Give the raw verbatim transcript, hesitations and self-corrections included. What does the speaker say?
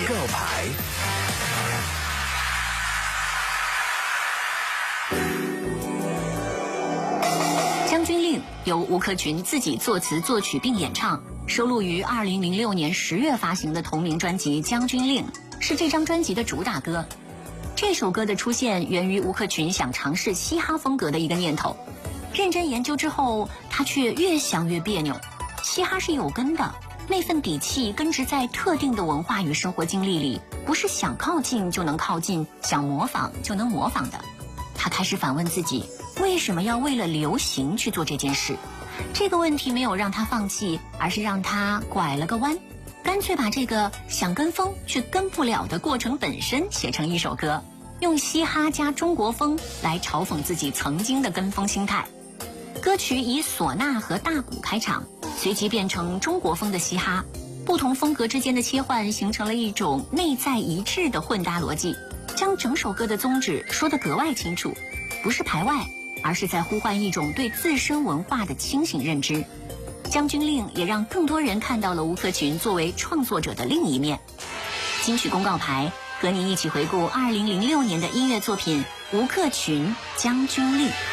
告牌。 将军令由吴克群自己作词作曲并演唱，收录于二零零六年十月发行的同名专辑《将军令》，是这张专辑的主打歌。这首歌的出现源于吴克群想尝试嘻哈风格的一个念头，认真研究之后，他却越想越别扭。嘻哈是有根的，那份底气根植在特定的文化与生活经历里，不是想靠近就能靠近，想模仿就能模仿的。他开始反问自己，为什么要为了流行去做这件事？这个问题没有让他放弃，而是让他拐了个弯，干脆把这个想跟风却跟不了的过程本身写成一首歌，用嘻哈加中国风来嘲讽自己曾经的跟风心态。歌曲以唢呐和大鼓开场，随即变成中国风的嘻哈，不同风格之间的切换形成了一种内在一致的混搭逻辑，将整首歌的宗旨说得格外清楚，不是排外，而是在呼唤一种对自身文化的清醒认知。将军令也让更多人看到了吴克群作为创作者的另一面。金曲公告牌和您一起回顾二零零六年的音乐作品吴克群《将军令》。